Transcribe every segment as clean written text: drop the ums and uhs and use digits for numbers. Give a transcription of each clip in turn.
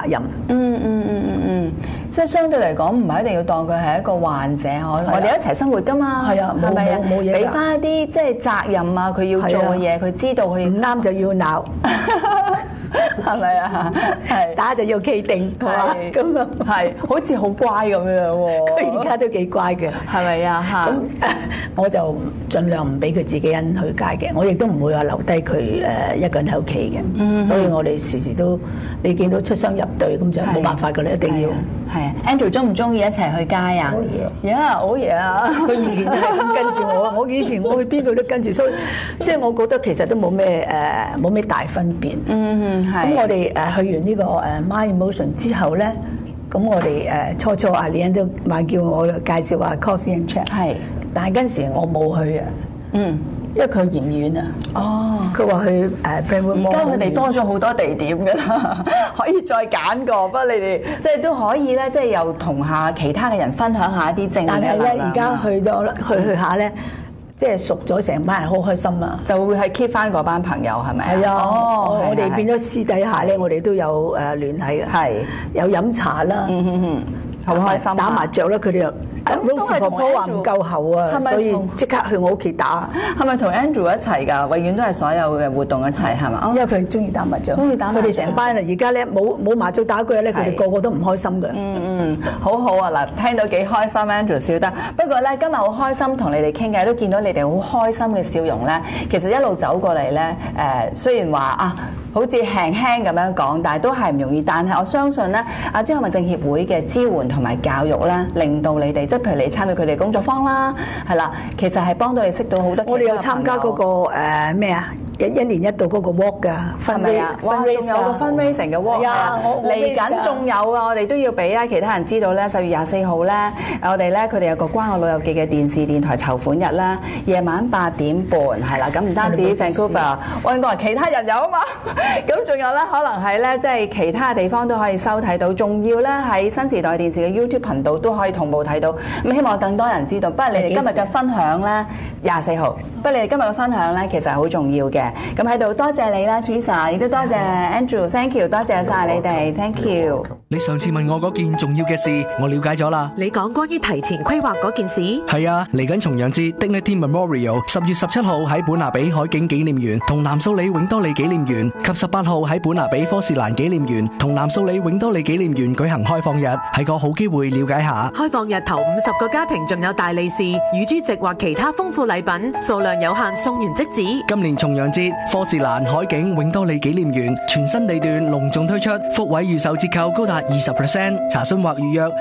責任。 即係相對嚟講，唔係一定要當佢係一個患者，我哋一齊生活㗎嘛， 係啊， 係咪啊？ 冇嘢， 俾翻一啲即係責任啊，佢要做嘅嘢，佢知道佢唔啱就要鬧。 係咪啊？係打就要企定，係嘛？咁啊， 係好似好乖咁樣喎。 佢而家都幾乖嘅， 係咪啊？嚇！ 咁我就盡量唔俾佢自己人去街嘅，我亦都唔會話留低佢一個人喺屋企嘅。所以我哋時時都你見到出雙入對，咁就冇辦法㗎啦，一定要。 係啊 ，Andrew 中唔中意一齊去街啊？好嘢啊！ 佢以前都係咁跟住我以前我去邊度都跟住，所以即係我覺得其實都冇咩大分別。咁我哋去完呢個My Emotion 之後咧，咁我哋初阿李都話叫我介紹話 Coffee and Chat。係，但係嗰陣時我冇去啊。因為佢嫌遠啊。哦。佢話去Brentwood Mall。而家佢哋多咗好多地點㗎啦，可以再揀個。不過你哋即係都可以咧，即係又同下其他嘅人分享下一啲正面嘅能量。但係咧，而家去下咧。即係熟咗成班人好開心啊！就會係 keep 翻嗰班朋友係咪？係啊！我哋變咗私底下咧，我哋都有聯繫嘅，係有飲茶啦，好開心打麻雀啦，佢哋又。Rose 婆婆話唔夠喉啊，所以即刻去我屋企打。係咪同 Andrew 一齊㗎？永遠都係所有嘅活動一齊係嘛？因為佢中意打麻雀，佢哋成班啊！而家咧冇麻雀打嗰日咧，佢哋個個都唔開心嘅。好好啊！嗱，聽到幾開心 ，Andrew 笑得。不過咧，今日好開心同你哋傾偈，都見到你哋好開心嘅笑容咧。其實一路走過嚟咧，雖然話啊，好似輕輕咁樣講，但係都係唔容易。但係我相信咧，之後民政協會嘅支援同埋教育咧，令到你哋即係譬如你參與佢哋工作坊啦，係啦，其實係幫到你識到好多。我哋有參加嗰個咩啊？一年一度嗰個 walk 㗎，係咪啊？哇，仲有個 fundraising 嘅 walk 啊！嚟緊仲有啊！我哋都要俾咧其他人知道咧，10月24號咧，我哋咧佢哋有個關愛老友記嘅電視電台籌款日啦，夜晚8點半係啦。咁唔單止 Vancouver，我應該話其他人有啊嘛。咁仲有咧，可能係咧即係其他地方都可以收睇到，仲要咧喺新時代電視嘅 YouTube 頻道都可以同步睇到。咁希望更多人知道。不過你哋今日嘅分享咧，24號。不過你哋今日嘅分享咧，其實係好重要嘅。咁喺度多謝你啦 Teresa， 亦都多謝 Andrew，Thank you， 多謝晒你哋 ，Thank you。 你上次問我嗰件重要嘅事，我了解咗啦。 你講關於提前規劃嗰件事？ 係啊，嚟緊重陽節 Dignity Memorial 10月17號喺本拿比海景紀念園同南素里永多里紀念園，及18號喺本拿比科士蘭紀念園同南素里永多里紀念園舉行開放日，係個好機會了解下。 開放日頭50個家庭仲有大利是、乳豬席或其他豐富禮品，數量有限，送完即止。 今年重陽節科士蘭海景永多里紀念園全新地段隆重推出，福位預售折扣高達20%，查詢或預約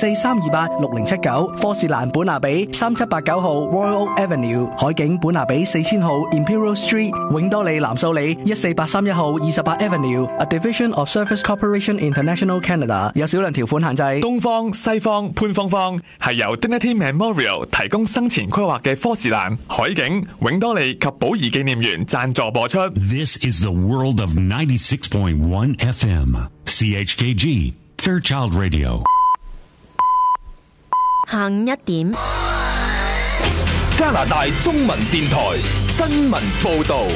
604-328-6079，科士蘭本拿比3789號 Royal Oak Avenue， 海景本拿比4000號 Imperial Street， 永多里南素里14831號28 Avenue，A Division of Service Corporation International Canada， 有少量條款限制。 東方、西方、潘芳芳係由 Dignity Memorial 提供生前規劃嘅科士蘭、海景、永多里及寶儀紀念園贊助播出。 This is the world of 96.1 FM CHKG Fairchild Radio。 下午1點， 加拿大中文電台新聞報道。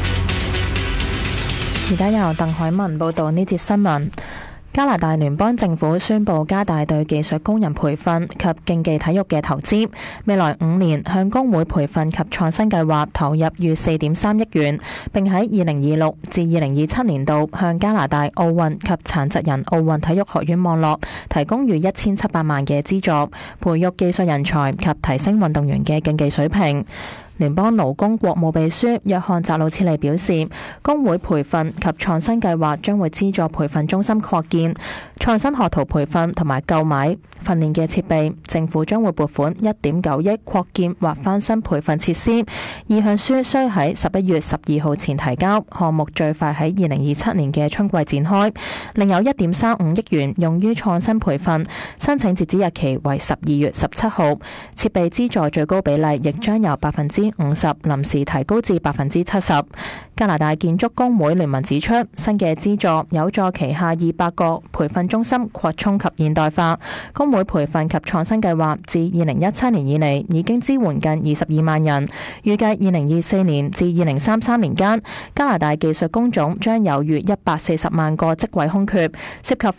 而家由鄧海文報道呢節新聞。加拿大聯邦政府宣布加大對技術工人培訓及競技體育嘅投資，未來5年向工會培訓及創新計劃投入逾4.3億元，並喺2026至2027年度向加拿大奧運及殘疾人奧運體育學院網絡提供逾1700萬嘅資助，培育技術人才及提升運動員嘅競技水平。聯邦勞工國務秘書約翰扎魯切利表示，工會培訓及創新計劃將會資助培訓中心擴建、創新學徒培訓同埋購買訓練嘅設備。政府將會撥款1.9億擴建或翻新培訓設施。意向書需喺11月12號前提交，項目最快喺2027年嘅春季展開。另有1.35億元用於創新培訓，申請截止日期為12月17號。設備資助最高比例亦將由50%臨時提高至70%。加拿大建築工會聯盟指出，新嘅資助有助旗下200個培訓中心擴充及現代化。工會培訓及創新計劃自2017年以嚟已經支援近22萬人，預計2024年至2033年間，加拿大技術工種將有逾140萬個職位空缺，涉及